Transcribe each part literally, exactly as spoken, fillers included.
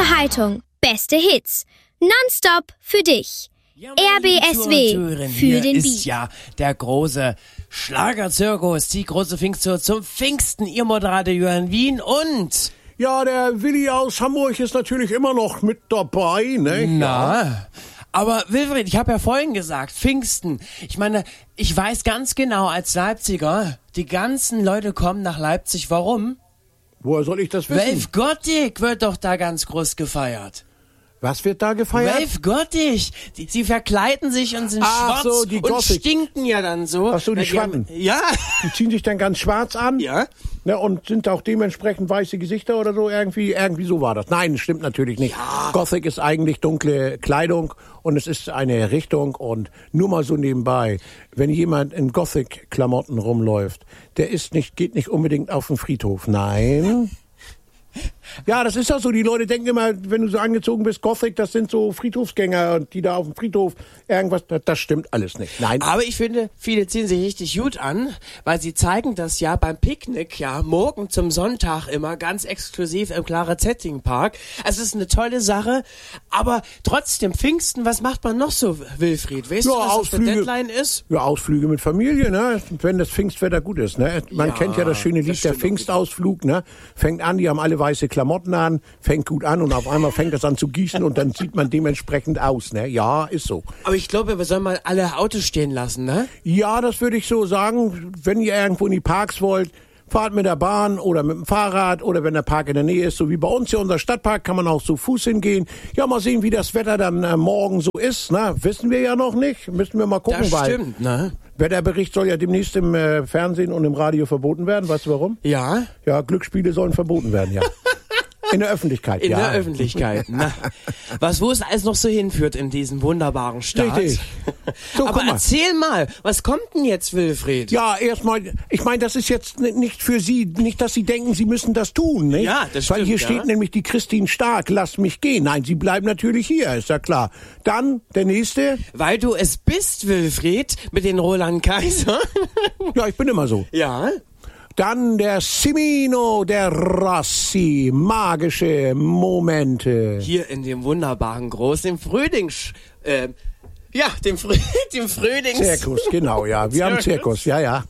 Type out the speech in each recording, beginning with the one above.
Unterhaltung, beste Hits, nonstop für dich. R B S W für den Beat. Ist ja der große Schlagerzirkus, die große Pfingsttour zum Pfingsten. Ihr Moderator Johann Wien und... Ja, der Willi aus Hamburg ist natürlich immer noch mit dabei, ne? Na, ja. Aber Wilfried, ich habe ja vorhin gesagt, Pfingsten. Ich meine, ich weiß ganz genau als Leipziger, die ganzen Leute kommen nach Leipzig. Warum? Woher soll ich das wissen? Welf Gottig wird doch da ganz groß gefeiert. Was wird da gefeiert? Welf Gottig. Die, sie verkleiden sich und sind Ach schwarz so, die und Gothic. stinken ja dann so. Ach so, die Weil Schwatten. haben- Ja. Die ziehen sich dann ganz schwarz an. Ja. Ne, und sind auch dementsprechend weiße Gesichter oder so. Irgendwie, irgendwie so war das. Nein, stimmt natürlich nicht. Ja. Gothic ist eigentlich dunkle Kleidung und es ist eine Richtung. Und nur mal so nebenbei, wenn jemand in Gothic-Klamotten rumläuft, der ist nicht, geht nicht unbedingt auf den Friedhof. Nein. Ja, das ist doch so. Die Leute denken immer, wenn du so angezogen bist, Gothic, das sind so Friedhofsgänger, die da auf dem Friedhof irgendwas, das, das stimmt alles nicht. Nein. Aber ich finde, viele ziehen sich richtig gut an, weil sie zeigen das ja beim Picknick, ja, morgen zum Sonntag immer ganz exklusiv im Clara Zetting Park. Also es ist eine tolle Sache, aber trotzdem, Pfingsten, was macht man noch so, Wilfried? Weißt Ja, du, was das für Ausflüge. Deadline ist? Ja, Ausflüge mit Familie, ne? Wenn das Pfingstwetter gut ist, ne? Man Ja, kennt ja das schöne Lied, das der stimmt auch Pfingstausflug, ne? Fängt an, die haben alle weiße Klamotten an, fängt gut an und auf einmal fängt es an zu gießen und dann sieht man dementsprechend aus, ne? Ja, ist so. Aber ich glaube, wir sollen mal alle Autos stehen lassen, ne? Ja, das würde ich so sagen. Wenn ihr irgendwo in die Parks wollt, fahrt mit der Bahn oder mit dem Fahrrad oder wenn der Park in der Nähe ist, so wie bei uns hier unser Stadtpark, kann man auch zu Fuß hingehen. Ja, mal sehen, wie das Wetter dann äh, morgen so ist, ne? Wissen wir ja noch nicht. Müssen wir mal gucken, Das weil stimmt, ne? Wetterbericht soll ja demnächst im äh, Fernsehen und im Radio verboten werden. Weißt du warum? Ja? Ja, Glücksspiele sollen verboten werden, ja. In der Öffentlichkeit, In ja. der Öffentlichkeit. Na, was, wo es alles noch so hinführt in diesem wunderbaren Staat. Richtig. So, Aber guck mal. erzähl mal, was kommt denn jetzt, Wilfried? Ja, erstmal, ich meine, das ist jetzt n- nicht für Sie, nicht, dass Sie denken, Sie müssen das tun, ne? Ja, das Weil stimmt, hier ja. steht nämlich die Christine Stark, lass mich gehen. Nein, Sie bleiben natürlich hier, ist ja klar. Dann der nächste. Weil du es bist, Wilfried, mit den Roland Kaiser. Ja, ich bin immer so. Ja. Dann der Simino, der Rossi, magische Momente. Hier in dem wunderbaren großen Frühlings... Äh, ja, dem, Früh dem Frühlings... Zirkus, genau, ja. Wir haben Zirkus, ja, ja.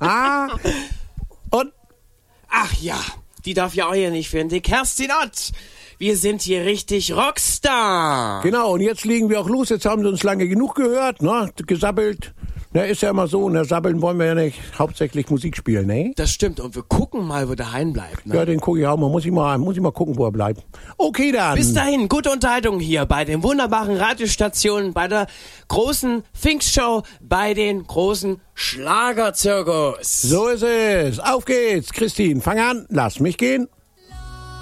Und? Ach ja, die darf ja auch hier nicht finden. Die Kerstin Ott. Wir sind hier richtig Rockstar. Genau, und jetzt legen wir auch los. Jetzt haben Sie uns lange genug gehört, ne? Gesabbelt. Na, ist ja immer so, ne? Sabbeln wollen wir ja nicht. Hauptsächlich Musik spielen, ne? Das stimmt. Und wir gucken mal, wo der Hein bleibt. Ne? Ja, den gucke ich auch mal. Muss ich mal, muss ich mal gucken, wo er bleibt. Okay, dann. Bis dahin, gute Unterhaltung hier bei den wunderbaren Radiostationen, bei der großen Pfingstshow, bei den großen Schlagerzirkus. So ist es. Auf geht's, Christine. Fang an. Lass mich gehen.